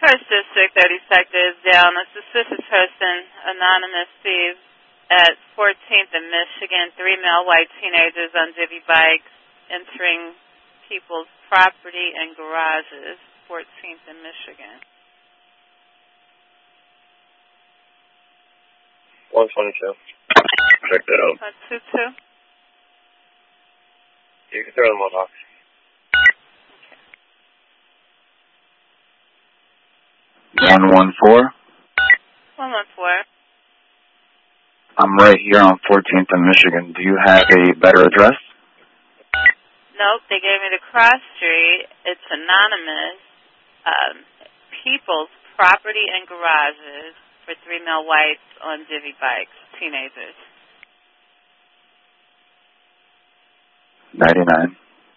First District, 30 sectors down. A suspicious person, anonymous thieves, at 14th and Michigan. 3 male white teenagers on divvy bikes entering people's property and garages. 14th and Michigan. 122. Check that out. 122. You can throw them on box. 114. 114. I'm right here on 14th and Michigan. Do you have a better address? Nope, they gave me the cross street. It's anonymous. People's property and garages for 3 male whites on divvy bikes, teenagers. 99.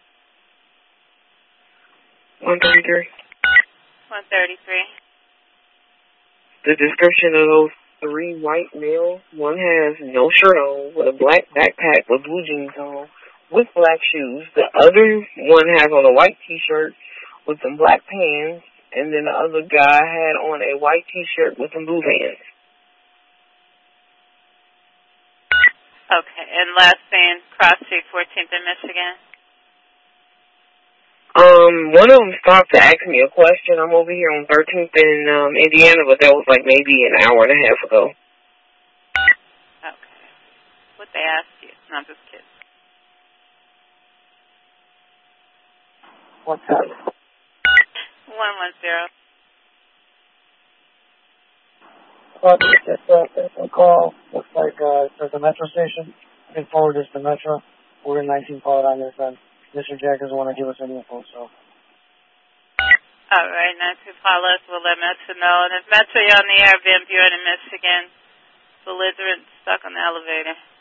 133. 133. The description of those 3 white males, one has no shirt on with a black backpack with blue jeans on with black shoes. The other one has on a white t-shirt with some black pants, and then the other guy had on a white t-shirt with some blue pants. Okay, and last thing, cross street, 14th in Michigan. One of them stopped to ask me a question. I'm over here on 13th in Indiana, but that was like maybe an hour and a half ago. Okay. What they asked you? No, I'm just kidding. What's up? 110. It's a call. Looks like it's at the Metro station. I can forward this to Metro. We're in 19 Paul on this end. Mr. Jack doesn't want to give us any info, so. All right, 19 Paul, we'll let Metro know. And if Metro, you're on the air, Van Buren in Michigan, belligerent, stuck on the elevator.